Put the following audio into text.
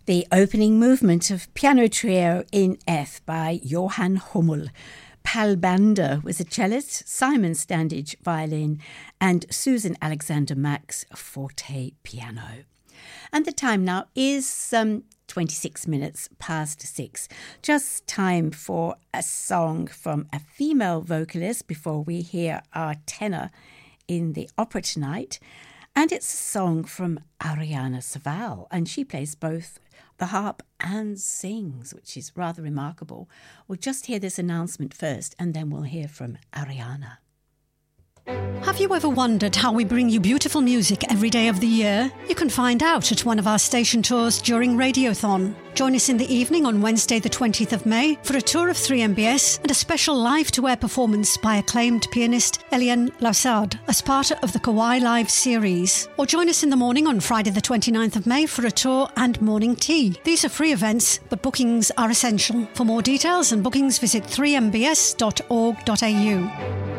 The opening movement of Piano Trio in F by Johann Hummel. Pal Banda was a cellist, Simon Standage violin, and Susan Alexander Max forte piano. And the time now is 26 minutes past 6. Just time for a song from a female vocalist before we hear our tenor in the opera tonight. And it's a song from Ariana Saval, and she plays both the harp and sings, which is rather remarkable. We'll just hear this announcement first, and then we'll hear from Ariana. Have you ever wondered how we bring you beautiful music every day of the year? You can find out at one of our station tours during Radiothon. Join us in the evening on Wednesday the 20th of May for a tour of 3MBS and a special live-to-air performance by acclaimed pianist Eliane Lausard as part of the Kauai Live series. Or join us in the morning on Friday the 29th of May for a tour and morning tea. These are free events, but bookings are essential. For more details and bookings, visit 3mbs.org.au.